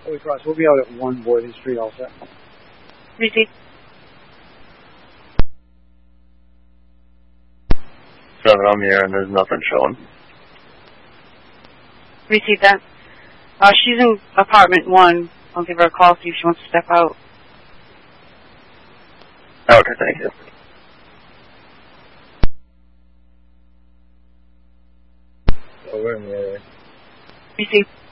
Holy Cross, we'll be out at 1 Worthy Street all set. Received. 7, I'm here, and there's nothing showing. Received that. She's in apartment 1. I'll give her a call, see if she wants to step out. Okay, thank you. Oh, we're in the area. Received.